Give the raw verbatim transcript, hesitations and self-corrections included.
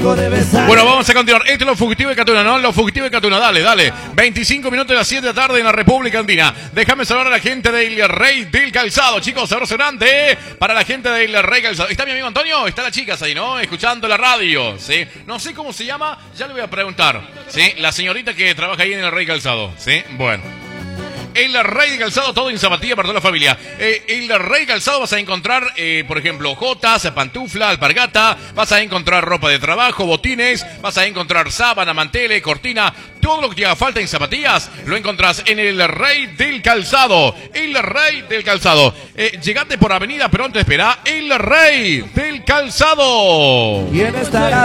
Bueno, vamos a continuar. Esto es Lo Fugitivo de Catuna, ¿no? Lo Fugitivo de Catuna, dale, dale. veinticinco minutos de las siete de la tarde en la República Andina. Déjame saludar a la gente del Rey del Calzado. Chicos, abrazo grande para la gente del Rey del Calzado. ¿Está mi amigo Antonio? Están las chicas ahí, ¿no? Escuchando la radio, ¿sí? No sé cómo se llama, ya le voy a preguntar, ¿sí? La señorita que trabaja ahí en el Rey Calzado, ¿sí? Bueno. El Rey de Calzado, todo en zapatilla para toda la familia. Eh, el Rey de Calzado vas a encontrar, eh, por ejemplo, jotas, pantufla, alpargata. Vas a encontrar ropa de trabajo, botines. Vas a encontrar sábana, manteles, cortina. Todo lo que te haga falta en zapatillas lo encontrás en el Rey del Calzado. El Rey del Calzado. Eh, llegate por Avenida Perón, te espera el Rey del Calzado. ¿Quién estará?